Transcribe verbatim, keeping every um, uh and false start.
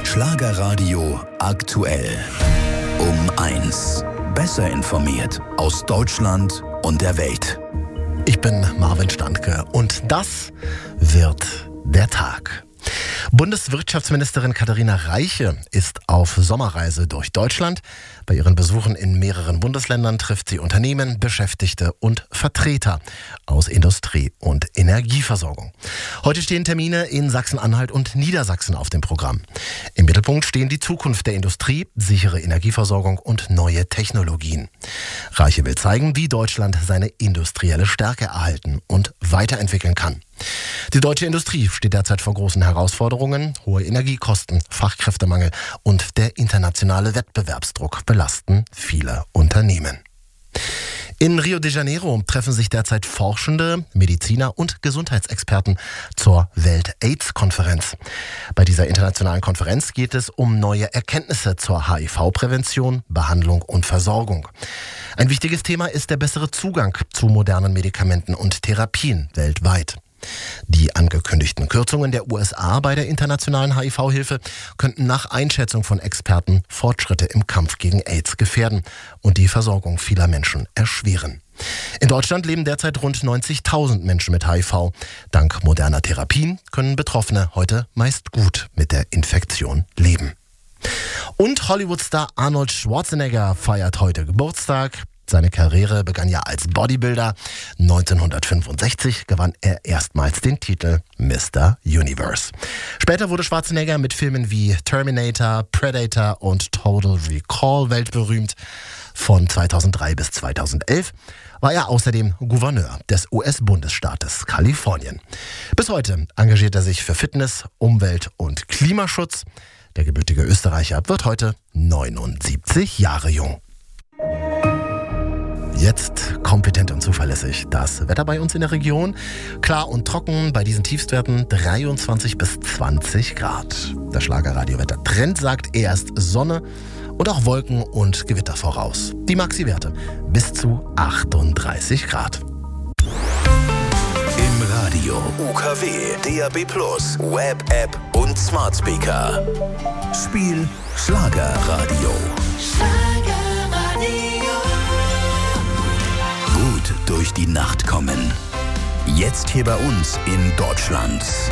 Schlagerradio aktuell. Um eins. Besser informiert aus Deutschland und der Welt. Ich bin Marvin Standke und das wird der Tag. Bundeswirtschaftsministerin Katharina Reiche ist auf Sommerreise durch Deutschland. Bei ihren Besuchen in mehreren Bundesländern trifft sie Unternehmen, Beschäftigte und Vertreter aus Industrie und Energieversorgung. Heute stehen Termine in Sachsen-Anhalt und Niedersachsen auf dem Programm. Im Mittelpunkt stehen die Zukunft der Industrie, sichere Energieversorgung und neue Technologien. Reiche will zeigen, wie Deutschland seine industrielle Stärke erhalten und weiterentwickeln kann. Die deutsche Industrie steht derzeit vor großen Herausforderungen. Hohe Energiekosten, Fachkräftemangel und der internationale Wettbewerbsdruck belasten viele Unternehmen. In Rio de Janeiro treffen sich derzeit Forschende, Mediziner und Gesundheitsexperten zur Welt-AIDS-Konferenz. Bei dieser internationalen Konferenz geht es um neue Erkenntnisse zur H I V-Prävention, Behandlung und Versorgung. Ein wichtiges Thema ist der bessere Zugang zu modernen Medikamenten und Therapien weltweit. Die angekündigten Kürzungen der U S A bei der internationalen H I V-Hilfe könnten nach Einschätzung von Experten Fortschritte im Kampf gegen AIDS gefährden und die Versorgung vieler Menschen erschweren. In Deutschland leben derzeit rund neunzigtausend Menschen mit H I V. Dank moderner Therapien können Betroffene heute meist gut mit der Infektion leben. Und Hollywood-Star Arnold Schwarzenegger feiert heute Geburtstag. Seine Karriere begann ja als Bodybuilder. neunzehnhundertfünfundsechzig gewann er erstmals den Titel Mister Universe. Später wurde Schwarzenegger mit Filmen wie Terminator, Predator und Total Recall weltberühmt. Von zweitausenddrei bis zweitausendelf war er außerdem Gouverneur des U S-Bundesstaates Kalifornien. Bis heute engagiert er sich für Fitness, Umwelt und Klimaschutz. Der gebürtige Österreicher wird heute neunundsiebzig Jahre jung. Jetzt kompetent und zuverlässig das Wetter bei uns in der Region. Klar und trocken, bei diesen Tiefstwerten dreiundzwanzig bis zwanzig Grad. Der Schlagerradio-Wetter-Trend sagt erst Sonne und auch Wolken und Gewitter voraus. Die Maxi-Werte bis zu achtunddreißig Grad. Im Radio, U K W, D A B plus, Web-App und Smart Speaker. Spiel Schlagerradio. Gut durch die Nacht kommen. Jetzt hier bei uns in Deutschland.